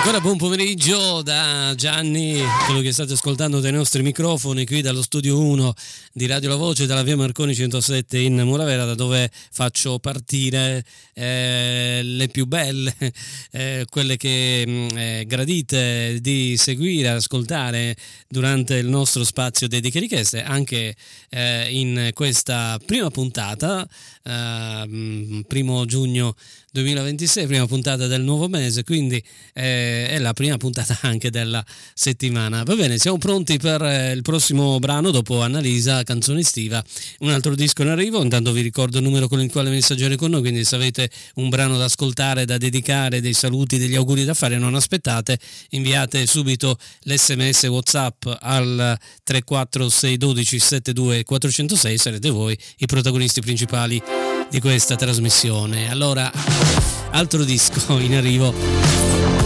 Ancora buon pomeriggio da Gianni, quello che state ascoltando dai nostri microfoni qui dallo studio 1 di Radio La Voce, dalla via Marconi 107 in Muravera, da dove faccio partire le più belle, quelle che gradite di seguire, ascoltare durante il nostro spazio dediche richieste, anche in questa prima puntata, 1 giugno 2026, prima puntata del nuovo mese, quindi è la prima puntata anche della settimana. Va bene, siamo pronti per il prossimo brano dopo Annalisa, canzone estiva, un altro disco in arrivo. Intanto vi ricordo il numero con il quale messaggiare con noi, quindi se avete un brano da ascoltare, da dedicare, dei saluti, degli auguri da fare, non aspettate, inviate subito l'SMS WhatsApp al 34612 72 406, sarete voi i protagonisti principali di questa trasmissione. Allora, altro disco in arrivo